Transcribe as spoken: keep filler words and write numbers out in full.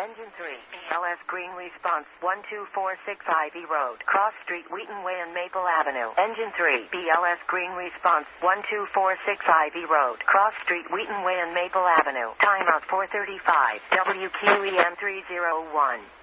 Engine three, B L S green response, one two four six Ivy Road, Cross Street, Wheaton Way and Maple Avenue. Engine three, B L S green response, one two four six Ivy Road, Cross Street, Wheaton Way and Maple Avenue. Timeout four thirty-five, W Q E M three oh one.